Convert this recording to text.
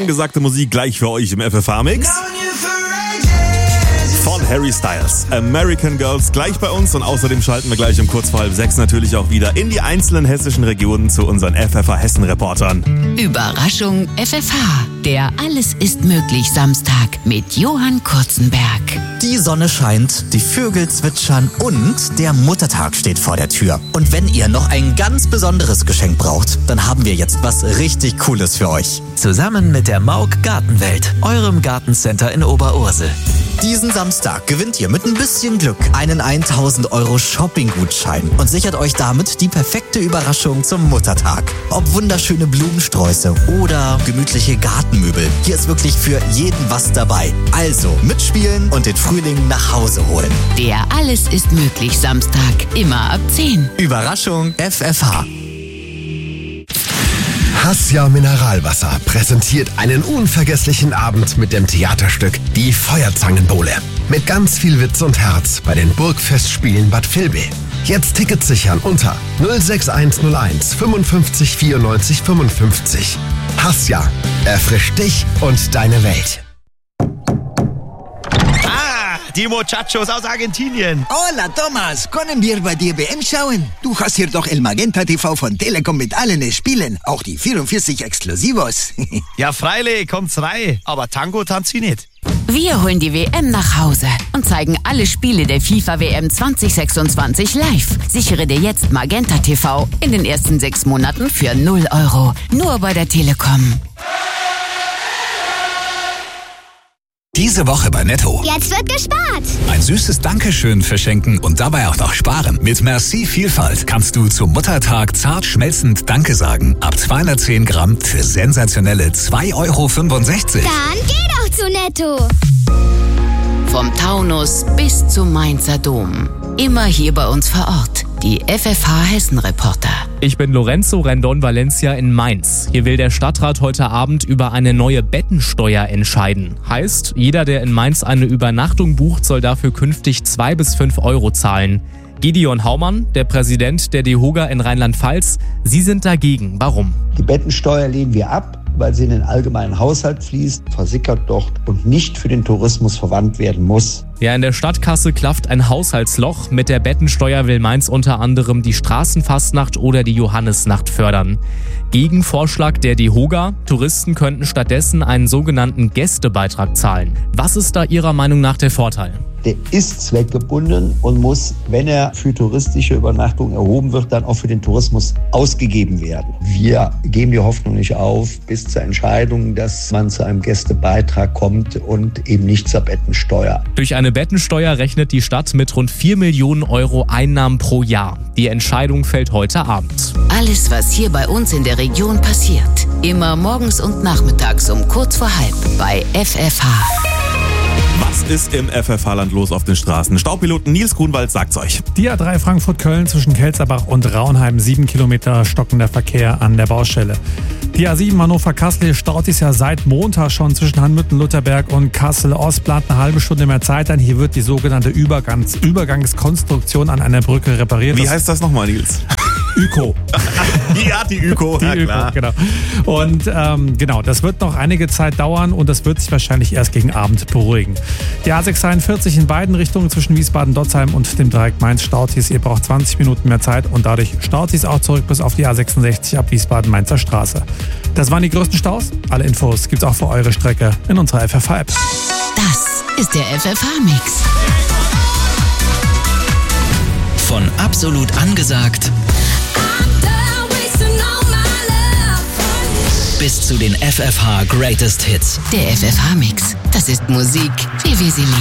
Angesagte Musik gleich für euch im FFH-Mix. Von Harry Styles. American Girls gleich bei uns und außerdem schalten wir gleich um kurz vor 5:30 natürlich auch wieder in die einzelnen hessischen Regionen zu unseren FFH Hessen-Reportern. Überraschung FFH, der Alles ist möglich Samstag mit Johann Kurzenberg. Die Sonne scheint, die Vögel zwitschern und der Muttertag steht vor der Tür. Und wenn ihr noch ein ganz besonderes Geschenk braucht, dann haben wir jetzt was richtig Cooles für euch. Zusammen mit der Mauk Gartenwelt, eurem Gartencenter in Oberursel. Diesen Samstag gewinnt ihr mit ein bisschen Glück einen 1.000 € Shopping-Gutschein und sichert euch damit die perfekte Überraschung zum Muttertag. Ob wunderschöne Blumensträuße oder gemütliche Gartenmöbel, hier ist wirklich für jeden was dabei. Also mitspielen und den Frühling nach Hause holen. Der Alles ist möglich Samstag, immer ab 10. Überraschung FFH. Hassia Mineralwasser präsentiert einen unvergesslichen Abend mit dem Theaterstück Die Feuerzangenbowle. Mit ganz viel Witz und Herz bei den Burgfestspielen Bad Vilbel. Jetzt Tickets sichern unter 06101 55 94 55. Hassia, erfrischt dich und deine Welt. Die Muchachos aus Argentinien. Hola, Thomas. Können wir bei dir WM schauen? Du hast hier doch El Magenta TV von Telekom mit allen Spielen. Auch die 44 Exklusivos. Ja, freilich, kommt's rein. Aber Tango tanzt sie nicht. Wir holen die WM nach Hause und zeigen alle Spiele der FIFA WM 2026 live. Sichere dir jetzt Magenta TV in den ersten 6 Monaten für 0 €. Nur bei der Telekom. Diese Woche bei Netto. Jetzt wird gespart. Ein süßes Dankeschön verschenken und dabei auch noch sparen. Mit Merci Vielfalt kannst du zum Muttertag zart schmelzend Danke sagen. Ab 210 Gramm für sensationelle 2,65 €. Dann geh doch zu Netto. Vom Taunus bis zum Mainzer Dom. Immer hier bei uns vor Ort. Die FFH Hessen-Reporter. Ich bin Lorenzo Rendon Valencia in Mainz. Hier will der Stadtrat heute Abend über eine neue Bettensteuer entscheiden. Heißt, jeder, der in Mainz eine Übernachtung bucht, soll dafür künftig 2 bis 5 € zahlen. Gideon Haumann, der Präsident der DEHOGA in Rheinland-Pfalz, Sie sind dagegen. Warum? Die Bettensteuer lehnen wir ab, weil sie in den allgemeinen Haushalt fließt, versickert dort und nicht für den Tourismus verwandt werden muss. Ja, in der Stadtkasse klafft ein Haushaltsloch. Mit der Bettensteuer will Mainz unter anderem die Straßenfastnacht oder die Johannisnacht fördern. Gegenvorschlag der DEHOGA: Touristen könnten stattdessen einen sogenannten Gästebeitrag zahlen. Was ist da Ihrer Meinung nach der Vorteil? Der ist zweckgebunden und muss, wenn er für touristische Übernachtung erhoben wird, dann auch für den Tourismus ausgegeben werden. Wir geben die Hoffnung nicht auf, bis zur Entscheidung, dass man zu einem Gästebeitrag kommt und eben nicht zur Bettensteuer. Durch eine Bettensteuer rechnet die Stadt mit rund 4 Millionen € Einnahmen pro Jahr. Die Entscheidung fällt heute Abend. Alles, was hier bei uns in der Region passiert. Immer morgens und nachmittags um kurz vor 5 bei FFH. Was ist im FFH-Land los auf den Straßen? Staubpiloten Nils Grunwald sagt's euch. Die A3 Frankfurt-Köln zwischen Kelzerbach und Raunheim, 7 Kilometer stockender Verkehr an der Baustelle. Die A7 Hannover-Kassel staut sich ja seit Montag schon zwischen Hanmüttel-Lutherberg und Kassel-Ost. Plant eine halbe Stunde mehr Zeit an. Hier wird die sogenannte Übergangskonstruktion an einer Brücke repariert. Wie heißt das nochmal, Nils? ÜKO. Ja, die ÜKO. Die ÜKO, klar. Genau. Und genau, das wird noch einige Zeit dauern und das wird sich wahrscheinlich erst gegen Abend beruhigen. Die A641 in beiden Richtungen zwischen Wiesbaden-Dotzheim und dem Dreieck Mainz staut sich. Ihr braucht 20 Minuten mehr Zeit und dadurch staut sich es auch zurück bis auf die A66 ab Wiesbaden-Mainzer Straße. Das waren die größten Staus. Alle Infos gibt's auch für eure Strecke in unserer FFH-App. Das ist der FFH-Mix. Von absolut angesagt bis zu den FFH Greatest Hits. Der FFH-Mix. Das ist Musik, wie wir sie lieben.